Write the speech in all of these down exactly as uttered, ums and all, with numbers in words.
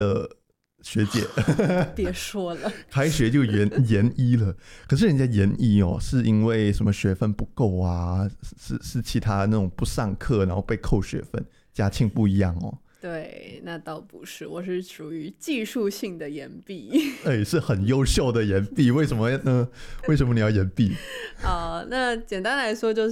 的学姐别说了， 开学就研研一了。可是人家研一哦，是因为什么学分不够啊？是是其他那种不上课然后被扣学分。嘉庆不一样哦。 对，那倒不是，我是属于技术性的延毕。 哎、欸，是很优秀的延毕，为什么呢？为什么你要延毕？ 呃，那简单来说就是，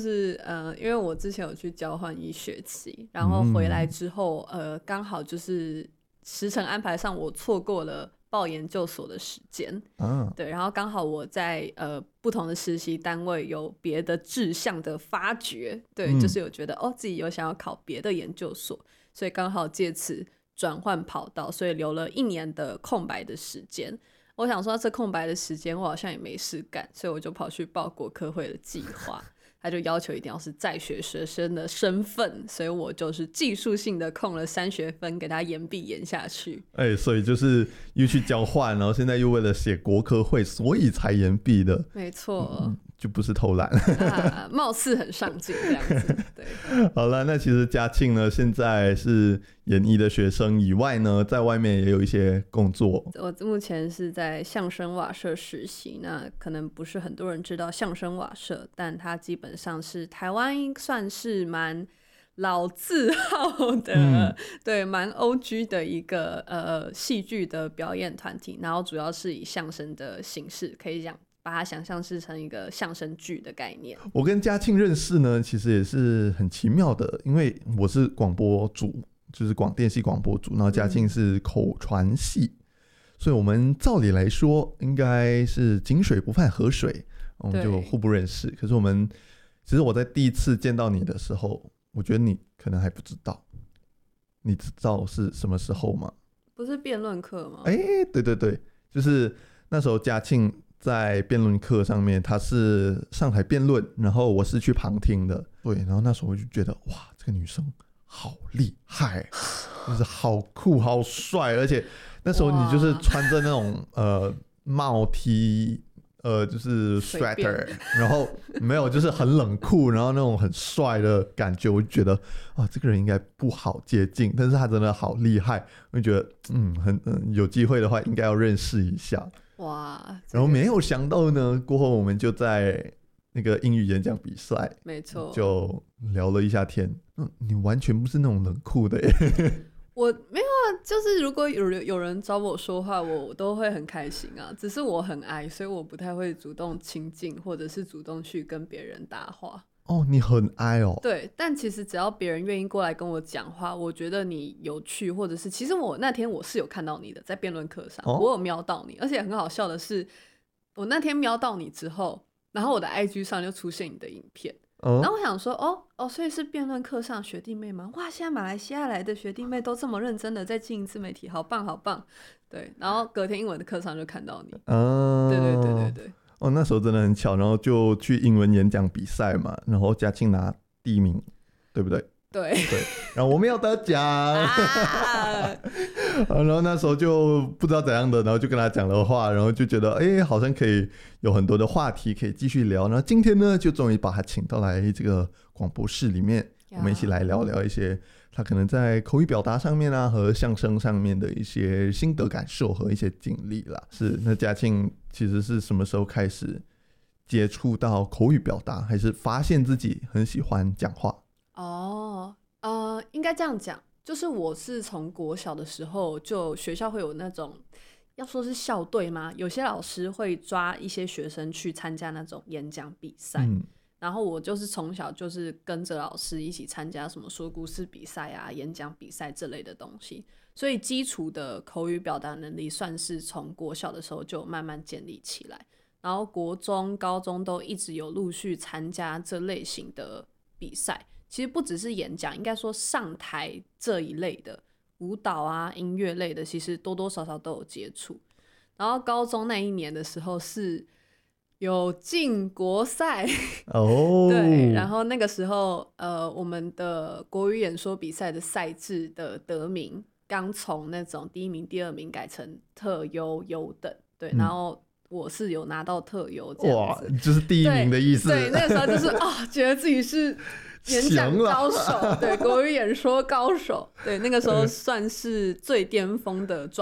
呃，因为我之前有去交换一学期，然后回来之后，嗯、呃，刚好就是时程安排上我错过了报研究所的时间，啊，对，然后刚好我在呃不同的实习单位有别的志向的发掘，对，嗯、就是有觉得哦自己有想要考别的研究所。所以刚好借此转换跑道，所以留了一年的空白的时间。我想说这空白的时间我好像也没事干，所以我就跑去报国科会的计划，他就要求一定要是在学学生的身份，所以我就是技术性的空了三学分给他延毕延下去。 哎、欸，所以就是又去交换，然后现在又为了写国科会，所以才延毕的。 没错。嗯， 就不是偷懒、 啊、貌似很上进这样子。对， 好了，那其实嘉庆呢，现在是研一的学生以外呢，在外面也有一些工作。 我目前是在相声瓦舍实习，那可能不是很多人知道相声瓦舍，但它基本上是台湾算是蛮老字号的，嗯、对，蛮 O G 的一个呃戏剧的表演团体，然后主要是以相声的形式，可以讲把它想象是成一个相声剧的概念。 我跟嘉庆认识呢，其实也是很奇妙的，因为我是广播组，就是广电系广播组，然后嘉庆是口传系，嗯、所以我们照理来说应该是井水不犯河水，我们就互不认识。可是我们其实我在第一次见到你的时候，我觉得你可能还不知道，你知道是什么时候吗？ 不是辩论课吗？ 哎、欸，对对对，就是那时候嘉庆在辩论课上面，他是上台辩论，然后我是去旁听的。对，然后那时候我就觉得哇，这个女生好厉害，就是好酷好帅，而且那时候你就是穿着那种呃帽 T， 呃就是 sweater， 然后没有就是很冷酷，然后那种很帅的感觉，我就觉得啊，这个人应该不好接近，但是他真的好厉害，我就觉得嗯很嗯有机会的话应该要认识一下。哇！然后没有想到呢，过后我们就在那个英语演讲比赛， 没错， 就聊了一下天。嗯，你完全不是那种冷酷的耶。 我没有啊，就是如果有有人找我说话，我都会很开心啊。只是我很矮，所以我不太会主动亲近，或者是主动去跟别人搭话。 哦，你很矮哦。 对，但其实只要别人愿意过来跟我讲话，我觉得你有趣，或者是其实我那天我是有看到你的，在辩论课上，哦、我有瞄到你，而且很好笑的是，我那天瞄到你之后，然后我的 I G 上就出现你的影片，哦、然后我想说，哦哦，所以是辩论课上学弟妹吗？哇，现在马来西亚来的学弟妹都这么认真的在经营自媒体，好棒好棒。对，然后隔天英文的课上就看到你，哦、对对对对对。 哦，那时候真的很巧，然后就去英文演讲比赛嘛，然后嘉庆拿第一名，对不对？ 对对，然后我没有得奖，啊、然后那时候就不知道怎样的，然后就跟他讲了话，然后就觉得哎，好像可以有很多的话题可以继续聊。然后今天呢，就终于把他请到来这个广播室里面，我们一起来聊聊一些他可能在口语表达上面啊和相声上面的一些心得感受和一些经历啦。是，那嘉庆其实是什么时候开始接触到口语表达，还是发现自己很喜欢讲话？ 哦，呃，应该这样讲，就是我是从国小的时候就学校会有那种，要说是校队吗？有些老师会抓一些学生去参加那种演讲比赛。嗯，然后我就是从小就是跟着老师一起参加什么说故事比赛啊、演讲比赛这类的东西，所以基础的口语表达能力算是从国小的时候就慢慢建立起来，然后国中、高中都一直有陆续参加这类型的比赛。其实不只是演讲，应该说上台这一类的舞蹈啊、音乐类的，其实多多少少都有接触。然后高中那一年的时候是有进国赛哦， oh. 对，然后那个时候呃，我们的国语演说比赛的赛制的得名刚从那种第一名、第二名改成特优、优等，对，然后我是有拿到特优这样子， 哇，就是第一名的意思。 对，对，那个时候就是啊、哦，觉得自己是演讲高手，对，国语演说高手，对，那个时候算是最巅峰的状态。